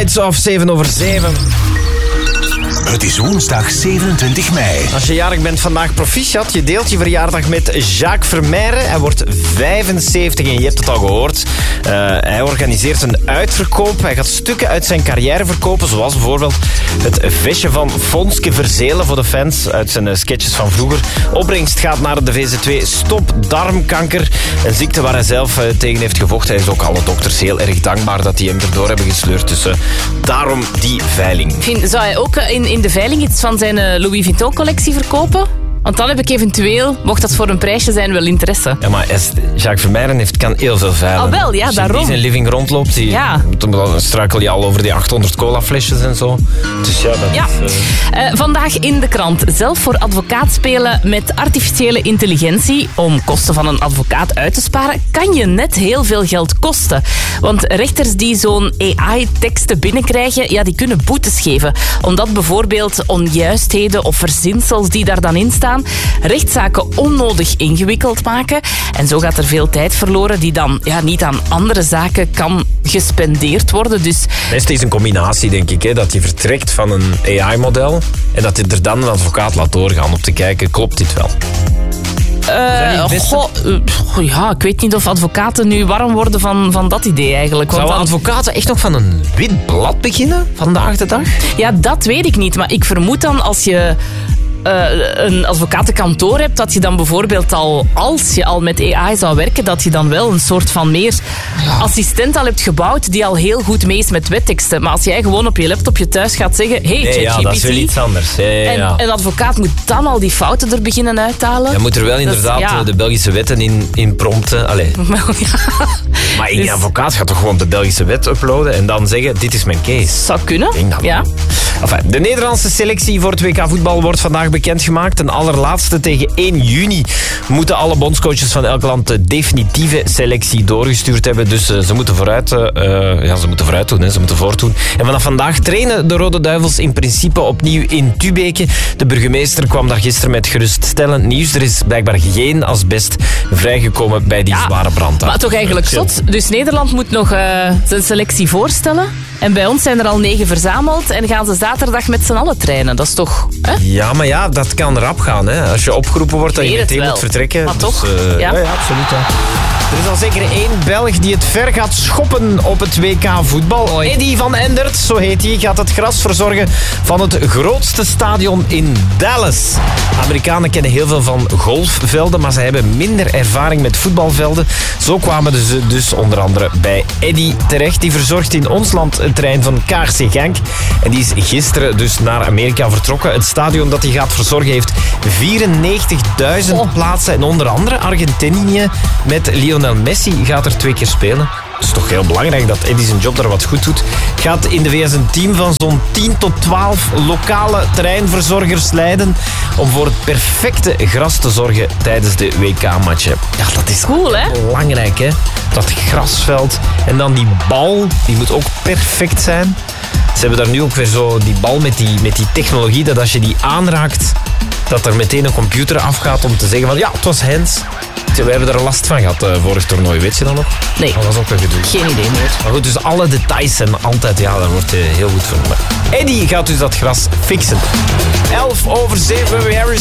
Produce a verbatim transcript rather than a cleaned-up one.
Lights of zeven over zeven. Het is woensdag zevenentwintig mei. Als je jarig bent vandaag, proficiat. Je deelt je verjaardag met Jacques Vermeijren. Hij wordt vijfenzeventig en je hebt het al gehoord. Uh, hij organiseert een uitverkoop. Hij gaat stukken uit zijn carrière verkopen. Zoals bijvoorbeeld het vestje van Fonske Verzelen voor de fans uit zijn uh, sketches van vroeger. Opbrengst gaat naar de V Z twee Stop Darmkanker. Een ziekte waar hij zelf uh, tegen heeft gevochten. Hij is ook alle dokters heel erg dankbaar dat die hem erdoor hebben gesleurd. Dus uh, daarom die veiling. Vind, zou hij ook in, in de veiling iets van zijn uh, Louis Vuitton-collectie verkopen? Want dan heb ik eventueel, mocht dat voor een prijsje zijn, wel interesse. Ja, maar Jacques Vermeijren heeft, kan heel veel veilen. Al wel, ja, Als daarom. Als hij in zijn living rondloopt, die, ja. dan struikel je al over die achthonderd colaflesjes en zo. Dus ja, dat ja. is... Uh... Uh, vandaag in de krant. Zelf voor advocaat spelen met artificiële intelligentie om kosten van een advocaat uit te sparen, kan je net heel veel geld kosten. Want rechters die zo'n A I-teksten binnenkrijgen, ja, die kunnen boetes geven. Omdat bijvoorbeeld onjuistheden of verzinsels die daar dan in staan, rechtszaken onnodig ingewikkeld maken. En zo gaat er veel tijd verloren die dan ja, niet aan andere zaken kan gespendeerd worden. Dus... Het is een combinatie, denk ik, hè, dat je vertrekt van een A I-model en dat je er dan een advocaat laat doorgaan om te kijken, klopt dit wel? Uh, goh, uh, ja, ik weet niet of advocaten nu warm worden van, van dat idee eigenlijk. Want Zouden dan... advocaten echt nog van een wit blad beginnen vandaag de dag? Ja, dat weet ik niet. Maar ik vermoed dan als je Uh, een advocatenkantoor hebt, dat je dan bijvoorbeeld al, als je al met A I zou werken, dat je dan wel een soort van meer ja. assistent al hebt gebouwd die al heel goed mee is met wetteksten. Maar als jij gewoon op je laptopje thuis gaat zeggen, hey, nee, ChatGPT, ja, dat is wel iets anders. Ja, ja, ja. En een advocaat moet dan al die fouten er beginnen uithalen. Je moet er wel inderdaad dus, ja. de Belgische wetten in, in prompten. Allee. ja. Maar een dus... advocaat gaat toch gewoon de Belgische wet uploaden en dan zeggen, dit is mijn case. Zou kunnen, ja. Enfin, de Nederlandse selectie voor het W K voetbal wordt vandaag bekendgemaakt. Een allerlaatste tegen één juni moeten alle bondscoaches van elk land de definitieve selectie doorgestuurd hebben. Dus uh, ze moeten vooruit, uh, ja, ze moeten vooruit doen, hè. Ze moeten voortdoen. En vanaf vandaag trainen de Rode Duivels in principe opnieuw in Tubeke. De burgemeester kwam daar gisteren met geruststellend nieuws. Er is blijkbaar geen asbest vrijgekomen bij die ja, zware brand. Maar toch eigenlijk zot. Dus Nederland moet nog uh, zijn selectie voorstellen. En bij ons zijn er al negen verzameld en gaan ze zaterdag met z'n allen trainen. Dat is toch... Hè? Ja, maar ja, dat kan rap gaan. Hè. Als je opgeroepen wordt dat je meteen moet vertrekken. Maar dus, toch? Uh, ja. ja, ja, absoluut. Ja. Er is al zeker één Belg die het ver gaat schoppen op het W K voetbal. Oei. Eddy van Endert, zo heet hij, gaat het gras verzorgen van het grootste stadion in Dallas. Amerikanen kennen heel veel van golfvelden, maar ze hebben minder ervaring met voetbalvelden. Zo kwamen ze dus onder andere bij Eddy terecht. Die verzorgt in ons land een trein van K R C Genk. En die is gisteren dus naar Amerika vertrokken. Het stadion dat hij gaat verzorgen heeft vierennegentigduizend oh. plaatsen. En onder andere Argentinië met Lionel Messi gaat er twee keer spelen. Het is toch heel belangrijk dat Eddy zijn job daar wat goed doet. Gaat in de V S een team van zo'n tien tot twaalf lokale terreinverzorgers leiden om voor het perfecte gras te zorgen tijdens de W K-matchen. Ja, dat is cool, hè? Belangrijk, hè? Dat grasveld en dan die bal, die moet ook perfect zijn. Ze hebben daar nu ook weer zo die bal met die, met die technologie dat als je die aanraakt, dat er meteen een computer afgaat om te zeggen van ja, het was hands. We hebben er last van gehad, uh, vorig toernooi. Weet je dat nog? Nee. Dat was ook een gedoe. Geen idee meer. Maar goed, dus alle details zijn altijd, ja, daar wordt uh, heel goed van. Eddy gaat dus dat gras fixen. elf over zeven, Harris.